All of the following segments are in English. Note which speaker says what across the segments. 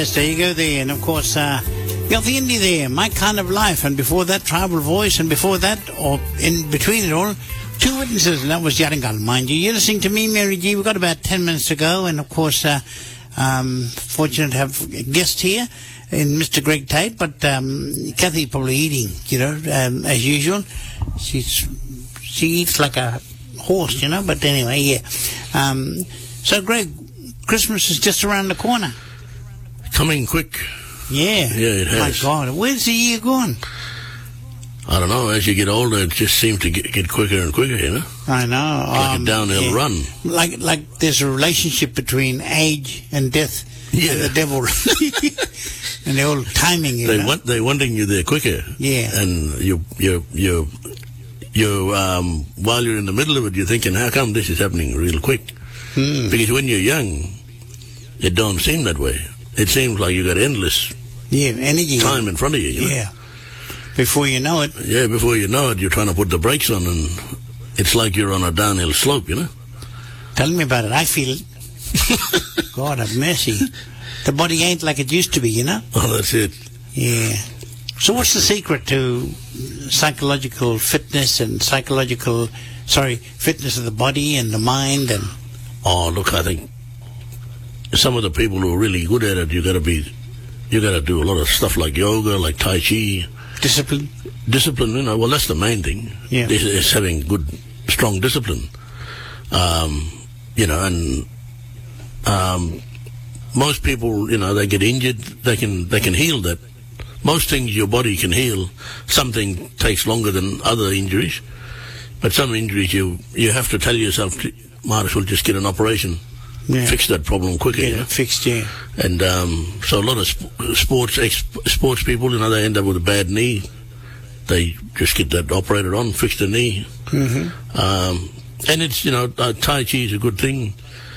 Speaker 1: Yes, there you go there. And of course, you got the indie there, My Kind of Life. And before that, Tribal Voice. And before that, or in between it all, Two Witnesses. And that was Yarangal, mind you. You're listening to me, Mary G. We've got about 10 minutes to go. And of course, fortunate to have a guest here in Mr. Greg Tate. But Kathy probably eating, as usual. She eats like a horse, But anyway, yeah. So, Greg, Christmas is just around the corner.
Speaker 2: Coming quick.
Speaker 1: Yeah.
Speaker 2: Yeah, it has.
Speaker 1: My God, where's the year gone?
Speaker 2: I don't know. As you get older, it just seems to get quicker and quicker,
Speaker 1: I know.
Speaker 2: Like a downhill run.
Speaker 1: Like there's a relationship between age and death and the devil. And they're all timing,
Speaker 2: They're wanting you there quicker.
Speaker 1: Yeah.
Speaker 2: And you while you're in the middle of it, you're thinking, how come this is happening real quick? Because when you're young, it don't seem that way. It seems like you got endless
Speaker 1: energy
Speaker 2: time in front of you.
Speaker 1: Yeah. Before you know it.
Speaker 2: Yeah, before you know it, you're trying to put the brakes on, and it's like you're on a downhill slope,
Speaker 1: Tell me about it. I feel it. God have mercy. The body ain't like it used to be,
Speaker 2: Oh, that's it.
Speaker 1: Yeah. So what's the secret to psychological fitness and fitness of the body and the mind and...
Speaker 2: Oh, look, I think some of the people who are really good at it, you got to do a lot of stuff like yoga, like Tai Chi.
Speaker 1: Discipline,
Speaker 2: well, that's the main thing.
Speaker 1: Yeah.
Speaker 2: Is having good, strong discipline. And most people, they get injured, they can heal that. Most things your body can heal. Something takes longer than other injuries. But some injuries you have to tell yourself, might as well just get an operation. Yeah. Fix that problem quicker.
Speaker 1: Get it fixed, yeah.
Speaker 2: And so a lot of sports people, they end up with a bad knee. They just get that operated on, fix the knee. Mm-hmm. And it's, Tai Chi is a good thing.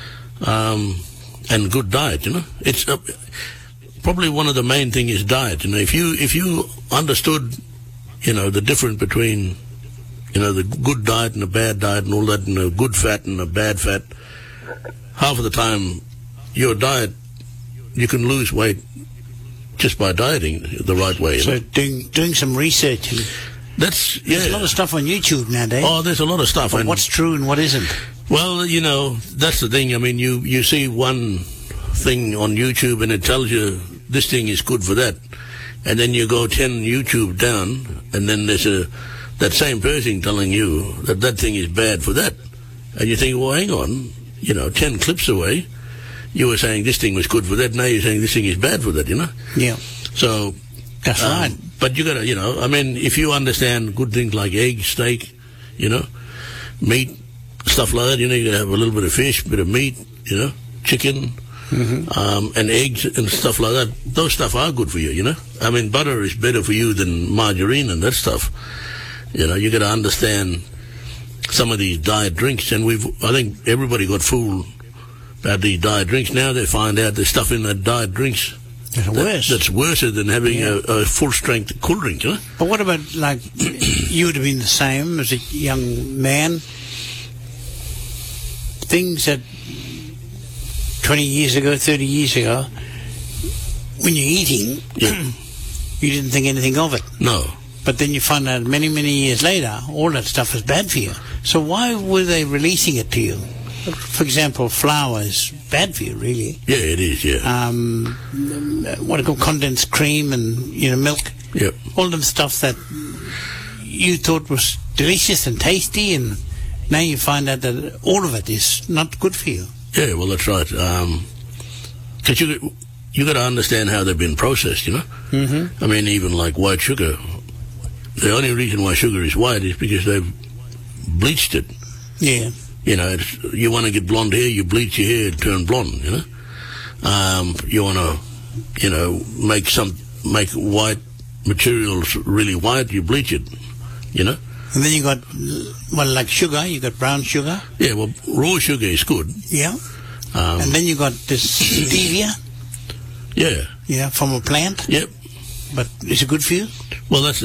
Speaker 2: And good diet, It's probably one of the main thing is diet. If you understood, the difference between, the good diet and the bad diet and all that, and the good fat and the bad fat, half of the time, your diet, you can lose weight just by dieting the right way.
Speaker 1: So doing some research. There's a lot of stuff on YouTube nowadays.
Speaker 2: Oh, there's a lot of stuff.
Speaker 1: But what's true and what isn't?
Speaker 2: Well, that's the thing. I mean, you see one thing on YouTube and it tells you this thing is good for that. And then you go 10 YouTube down and then there's that same person telling you that thing is bad for that. And you think, well, hang on. 10 clips away, you were saying this thing was good for that. Now you're saying this thing is bad for that,
Speaker 1: Yeah.
Speaker 2: So...
Speaker 1: That's right.
Speaker 2: But you gotta, if you understand good things like egg, steak, meat, stuff like that, you gotta have a little bit of fish, bit of meat, chicken, and eggs and stuff like that. Those stuff are good for you, I mean, butter is better for you than margarine and that stuff. You gotta understand some of these diet drinks, and I think everybody got fooled about these diet drinks. Now they find out there's stuff in that diet drinks that's worse than having a full-strength cool drink,
Speaker 1: But what about, you would have been the same as a young man? Things that 20 years ago, 30 years ago, when you're eating, you didn't think anything of it.
Speaker 2: No.
Speaker 1: But then you find out many, many years later, all that stuff is bad for you. So why were they releasing it to you? For example, flour is bad for you, really.
Speaker 2: Yeah, it is, yeah.
Speaker 1: What do you call condensed cream and, milk.
Speaker 2: Yep.
Speaker 1: All them stuff that you thought was delicious and tasty, and now you find out that all of it is not good for you.
Speaker 2: Yeah, well, that's right. Because you got to understand how they've been processed, Mm-hmm. I mean, even like white sugar. The only reason why sugar is white is because they've bleached it.
Speaker 1: Yeah.
Speaker 2: You want to get blonde hair, you bleach your hair and turn blonde, You want to, make white materials really white, you bleach it, And
Speaker 1: then you got, like sugar, you got brown sugar.
Speaker 2: Yeah, well, raw sugar is good.
Speaker 1: Yeah. And then you got this stevia.
Speaker 2: Yeah.
Speaker 1: Yeah, from a plant.
Speaker 2: Yep.
Speaker 1: But is it good for you?
Speaker 2: Well, that's